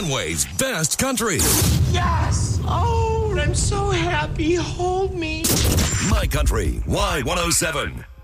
Runway's best country. Yes! Oh, I'm so happy. Hold me. My Country, Y107.